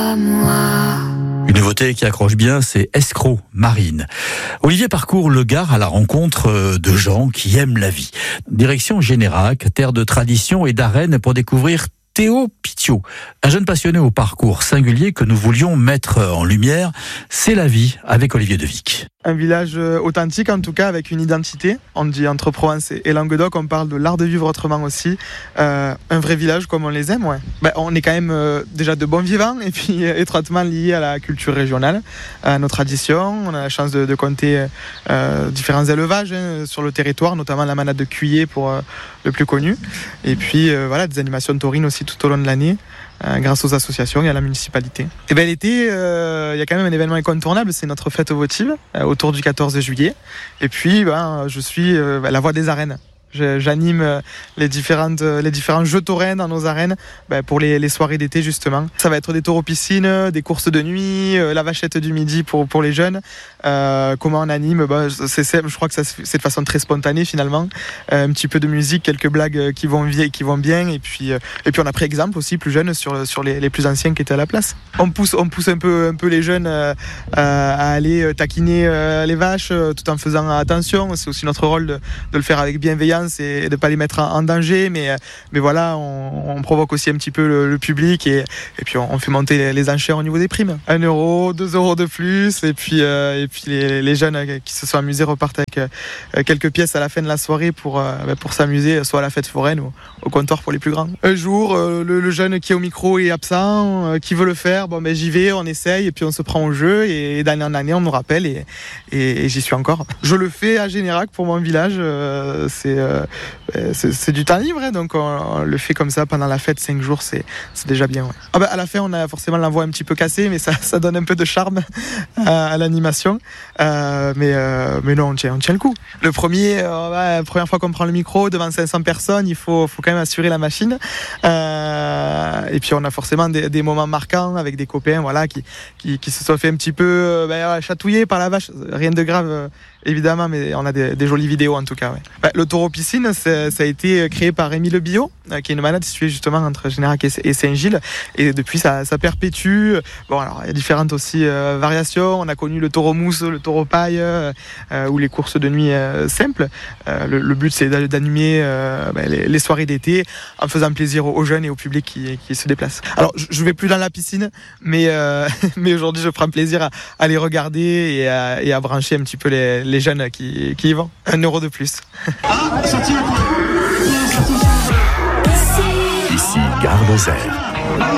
à moi. Une nouveauté qui accroche bien, c'est Escroc Marine. Olivier parcourt le Gard à la rencontre de gens qui aiment la vie. Direction Générac, terre de tradition et d'arène pour découvrir Théo Pitiot, un jeune passionné au parcours singulier que nous voulions mettre en lumière. C'est la vie avec Olivier Devic. Un village authentique en tout cas, avec une identité. On dit entre Provence et Languedoc, on parle de l'art de vivre autrement aussi. Un vrai village comme on les aime, ouais. On est quand même déjà de bons vivants et puis étroitement liés à la culture régionale, à nos traditions. On a la chance de compter différents élevages sur le territoire, notamment la manade de Cuillé pour le plus connu. Et puis voilà, des animations taurines aussi tout au long de l'année. Grâce aux associations et à la municipalité. Et l'été, il y a quand même un événement incontournable, c'est notre fête votive autour du 14 juillet. Et puis, je suis la voix des arènes. J'anime les différents jeux taurins dans nos arènes pour les soirées d'été justement. Ça va être des taureaux piscines, des courses de nuit, la vachette du midi pour les jeunes. Comment on anime, je crois que c'est de façon très spontanée finalement. Un petit peu de musique, quelques blagues qui vont bien et puis on a pris exemple aussi plus jeunes sur les plus anciens qui étaient à la place. On pousse un peu les jeunes à aller taquiner les vaches tout en faisant attention. C'est aussi notre rôle de le faire avec bienveillance et de ne pas les mettre en danger, mais voilà, on provoque aussi un petit peu le public et puis on fait monter les enchères au niveau des primes. 1 euro, 2 euros de plus et puis les jeunes qui se sont amusés repartent avec quelques pièces à la fin de la soirée pour s'amuser, soit à la fête foraine ou au comptoir pour les plus grands. Un jour, le jeune qui est au micro est absent, qui veut le faire, j'y vais, on essaye et puis on se prend au jeu et d'année en année on nous rappelle et j'y suis encore. Je le fais à Générac pour mon village, c'est du temps libre, donc on le fait comme ça pendant la fête, 5 jours, c'est déjà bien. Ouais. À la fin, on a forcément la voix un petit peu cassée, mais ça donne un peu de charme à l'animation. Mais non, on tient le coup. La première fois qu'on prend le micro devant 500 personnes, il faut quand même assurer la machine. Et puis on a forcément des moments marquants avec des copains, qui se sont fait un petit peu chatouiller par la vache. Rien de grave. Évidemment, mais on a des jolies vidéos en tout cas. Ouais. Le taureau piscine, ça a été créé par Rémi Le Bio, qui est une manade située justement entre Générac et Saint-Gilles. Et depuis, ça perpétue. Alors il y a différentes aussi variations. On a connu le taureau mousse, le taureau paille, ou les courses de nuit simples. Le but, c'est d'animer les soirées d'été en faisant plaisir aux jeunes et au public qui se déplacent. Alors, je vais plus dans la piscine, mais aujourd'hui, je prends plaisir à les regarder et à brancher un petit peu les jeunes qui y vont. 1 euro de plus. Ici, Gare d'Ozère.